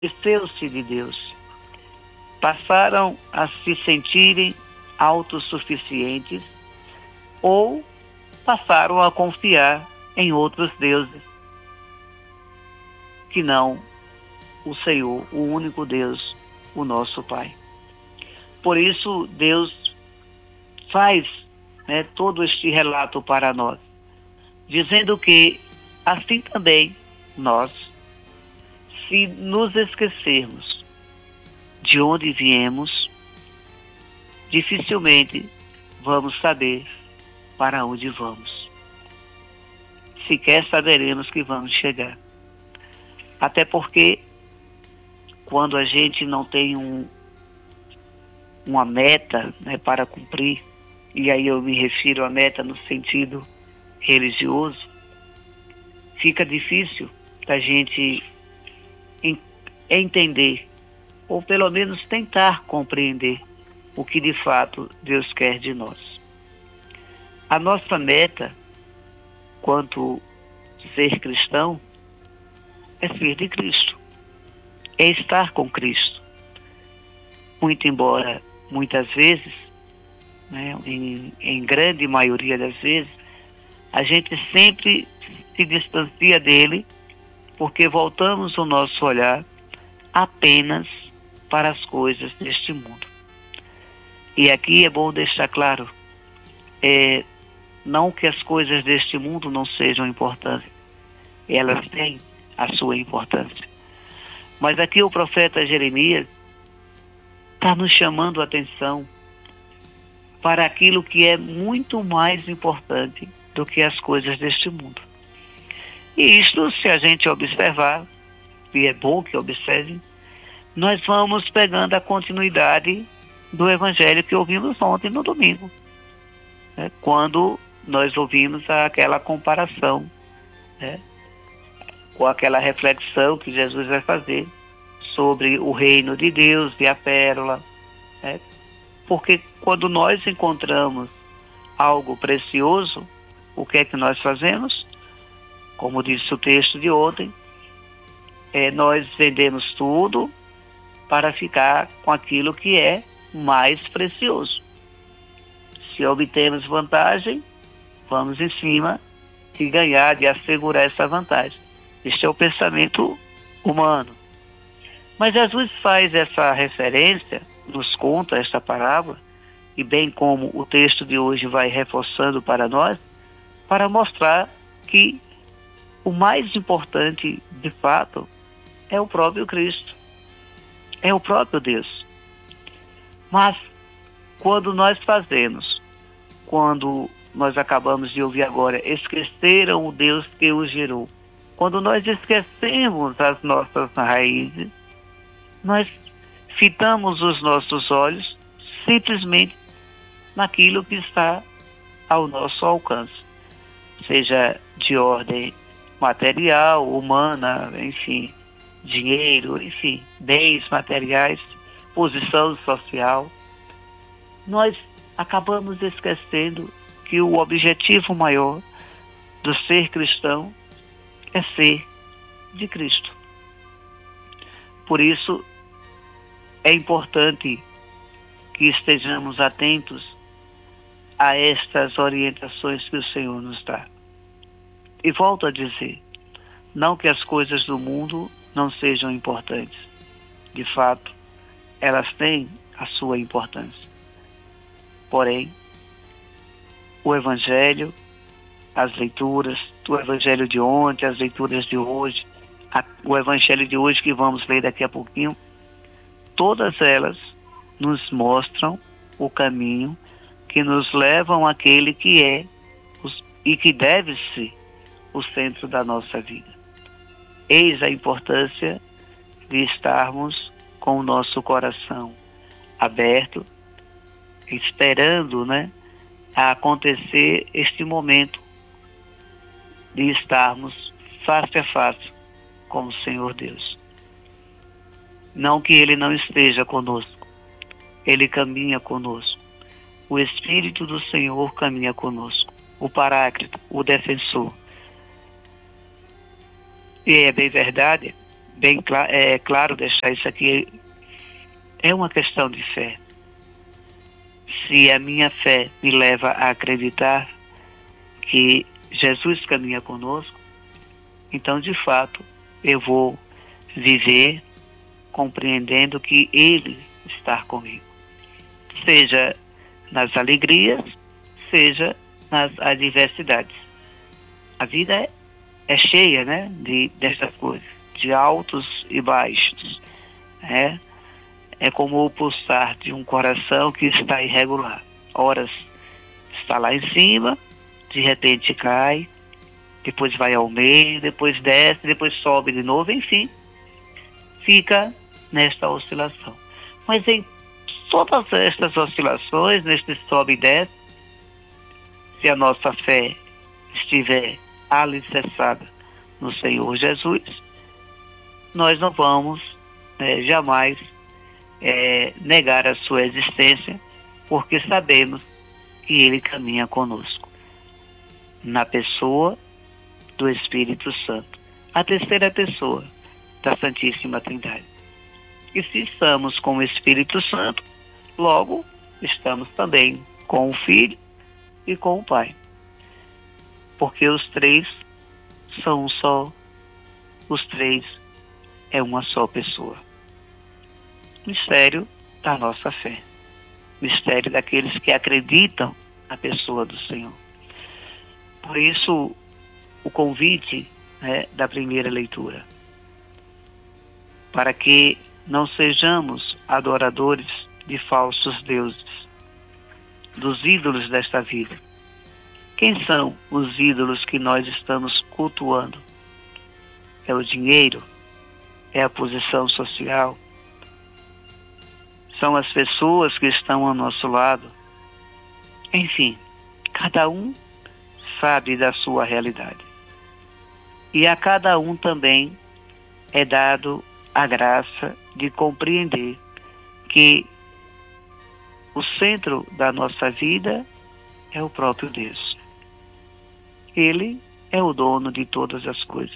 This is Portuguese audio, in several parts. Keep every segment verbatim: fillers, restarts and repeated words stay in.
esqueceu-se de Deus. Passaram a se sentirem autossuficientes ou passaram a confiar em outros deuses que não o Senhor, o único Deus, o nosso Pai. Por isso, Deus faz, né, todo este relato para nós, dizendo que, assim também, nós, se nos esquecermos de onde viemos, dificilmente vamos saber para onde vamos. Sequer saberemos que vamos chegar. Até porque, quando a gente não tem um, uma meta, né, para cumprir, e aí eu me refiro à meta no sentido religioso, fica difícil da gente entender, ou pelo menos tentar compreender o que de fato Deus quer de nós. A nossa meta, quanto ser cristão, é ser de Cristo, é estar com Cristo. Muito embora, muitas vezes, né, em, em grande maioria das vezes, a gente sempre se distancia dele, porque voltamos o nosso olhar apenas para as coisas deste mundo. E aqui é bom deixar claro, é, não que as coisas deste mundo não sejam importantes, elas têm a sua importância. Mas aqui o profeta Jeremias está nos chamando a atenção para aquilo que é muito mais importante do que as coisas deste mundo. E isto, se a gente observar, e é bom que observe, nós vamos pegando a continuidade do evangelho que ouvimos ontem no domingo, né, quando nós ouvimos aquela comparação, né, com aquela reflexão que Jesus vai fazer sobre o reino de Deus e a pérola, né, porque quando nós encontramos algo precioso, o que é que nós fazemos? Como disse o texto de ontem, é, nós vendemos tudo para ficar com aquilo que é mais precioso. Se obtemos vantagem, vamos em cima de ganhar, de assegurar essa vantagem. Este é o pensamento humano. Mas Jesus faz essa referência, nos conta esta parábola, e bem como o texto de hoje vai reforçando para nós, para mostrar que o mais importante, de fato, é o próprio Cristo. É o próprio Deus. Mas, quando nós fazemos, quando nós acabamos de ouvir agora, esqueceram o Deus que os gerou, quando nós esquecemos as nossas raízes, nós fitamos os nossos olhos simplesmente naquilo que está ao nosso alcance, seja de ordem material, humana, enfim, dinheiro, enfim, bens materiais, posição social. Nós acabamos esquecendo que o objetivo maior do ser cristão é ser de Cristo. Por isso, é importante que estejamos atentos a estas orientações que o Senhor nos dá. E volto a dizer, não que as coisas do mundo não sejam importantes. De fato, elas têm a sua importância. Porém, o Evangelho, as leituras, o Evangelho de ontem, as leituras de hoje, a, o Evangelho de hoje que vamos ler daqui a pouquinho, todas elas nos mostram o caminho que nos levam àquele que é os, e que deve ser o centro da nossa vida. Eis a importância de estarmos com o nosso coração aberto, esperando, né, a acontecer este momento de estarmos face a face com o Senhor Deus. Não que Ele não esteja conosco, Ele caminha conosco. O Espírito do Senhor caminha conosco, o Paráclito, o Defensor. E é bem verdade, bem cla é, claro deixar isso aqui, é uma questão de fé. Se a minha fé me leva a acreditar que Jesus caminha conosco, então, de fato, eu vou viver compreendendo que Ele está comigo. Seja nas alegrias, seja nas adversidades. A vida é, é cheia, né, de, dessas coisas, de altos e baixos. Né? É como o pulsar de um coração que está irregular. Horas está lá em cima, de repente cai, depois vai ao meio, depois desce, depois sobe de novo, enfim, fica nesta oscilação. Mas em todas estas oscilações, neste sobe e desce, se a nossa fé estiver alicerçada no Senhor Jesus, nós não vamos é, jamais é, negar a sua existência, porque sabemos que Ele caminha conosco, na pessoa do Espírito Santo, a terceira pessoa da Santíssima Trindade. E se estamos com o Espírito Santo, logo estamos também com o Filho e com o Pai. Porque os três são um só, os três é uma só pessoa. Mistério da nossa fé. Mistério daqueles que acreditam na pessoa do Senhor. Por isso, o convite, né, da primeira leitura, para que não sejamos adoradores de falsos deuses, dos ídolos desta vida. Quem são os ídolos que nós estamos cultuando? É o dinheiro? É a posição social? São as pessoas que estão ao nosso lado? Enfim, cada um sabe da sua realidade. E a cada um também é dado a graça de compreender que o centro da nossa vida é o próprio Deus. Ele é o dono de todas as coisas,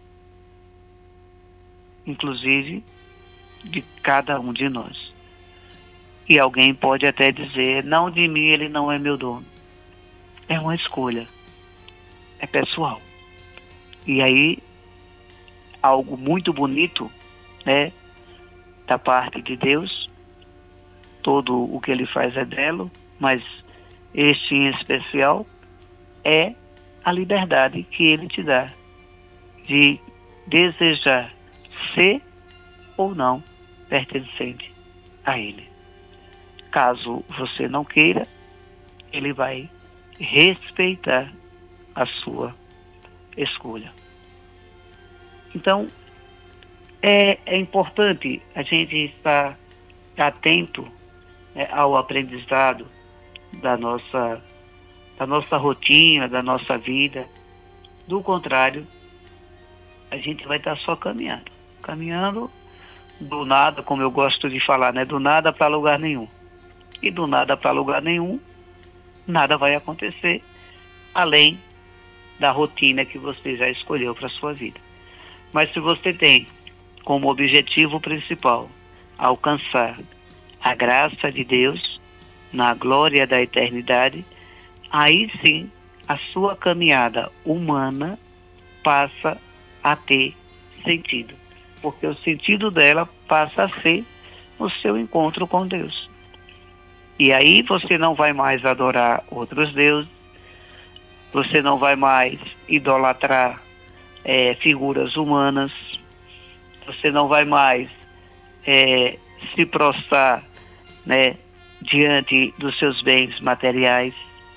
inclusive de cada um de nós. E alguém pode até dizer, não, de mim ele não é meu dono. É uma escolha, é pessoal. E aí, algo muito bonito, né, da parte de Deus, todo o que Ele faz é belo, mas este em especial é a liberdade que Ele te dá de desejar ser ou não pertencente a Ele. Caso você não queira, Ele vai respeitar a sua escolha. Então, é, é importante a gente estar atento, né, ao aprendizado da nossa, da nossa rotina, da nossa vida. Do contrário, a gente vai estar só caminhando. Caminhando do nada, como eu gosto de falar, né? Do nada para lugar nenhum. E do nada para lugar nenhum, nada vai acontecer, além da rotina que você já escolheu para a sua vida. Mas se você tem como objetivo principal alcançar a graça de Deus na glória da eternidade, aí sim a sua caminhada humana passa a ter sentido, porque o sentido dela passa a ser o seu encontro com Deus. E aí você não vai mais adorar outros deuses, você não vai mais idolatrar é, figuras humanas, você não vai mais é, se prostrar, né, diante dos seus bens materiais.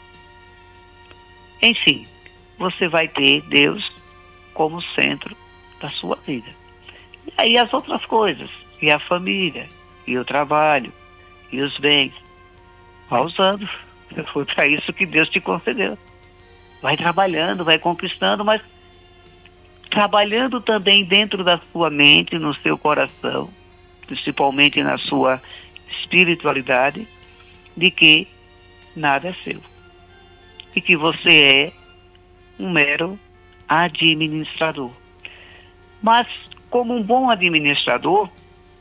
Enfim, você vai ter Deus como centro da sua vida. E aí as outras coisas, e a família, e o trabalho, e os bens, vai usando. Foi para isso que Deus te concedeu. Vai trabalhando, vai conquistando, mas trabalhando também dentro da sua mente, no seu coração, principalmente na sua espiritualidade, de que nada é seu. E que você é um mero administrador. Mas como um bom administrador,